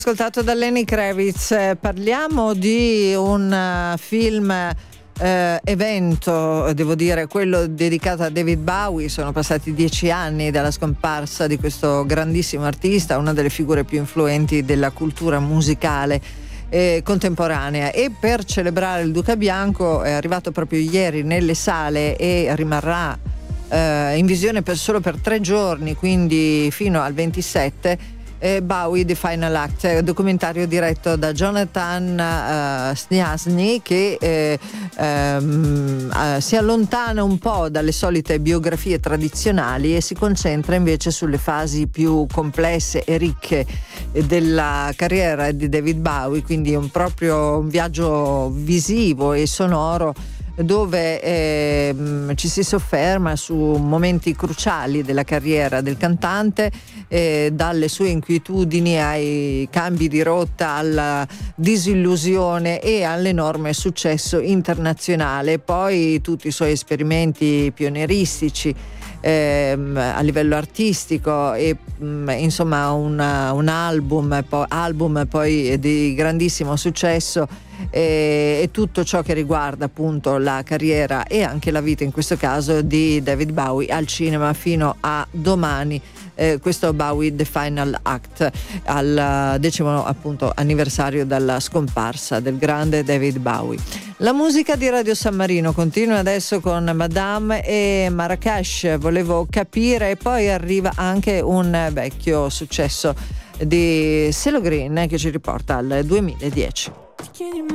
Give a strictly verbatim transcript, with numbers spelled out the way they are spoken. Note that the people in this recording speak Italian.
Ascoltato da Lenny Kravitz. Eh, parliamo di un uh, film eh, evento, devo dire, quello dedicato a David Bowie. Sono passati dieci anni dalla scomparsa di questo grandissimo artista, una delle figure più influenti della cultura musicale eh, contemporanea, e per celebrare il Duca Bianco è arrivato proprio ieri nelle sale e rimarrà eh, in visione per solo per tre giorni, quindi fino al ventisette. Eh, Bowie The Final Act, documentario diretto da Jonathan uh, Sniasny, che eh, ehm, uh, si allontana un po' dalle solite biografie tradizionali e si concentra invece sulle fasi più complesse e ricche della carriera di David Bowie, quindi un proprio un viaggio visivo e sonoro dove eh, ci si sofferma su momenti cruciali della carriera del cantante, eh, dalle sue inquietudini ai cambi di rotta, alla disillusione e all'enorme successo internazionale, poi tutti i suoi esperimenti pionieristici ehm, a livello artistico e mh, insomma una, un album, po- album poi di grandissimo successo, e, e tutto ciò che riguarda appunto la carriera e anche la vita in questo caso di David Bowie al cinema fino a domani. Eh, questo Bowie The Final Act, al decimo appunto anniversario dalla scomparsa del grande David Bowie. La musica di Radio San Marino continua adesso con Madame e Marrakesh, volevo capire, e poi arriva anche un vecchio successo di CeeLo Green che ci riporta al duemiladieci.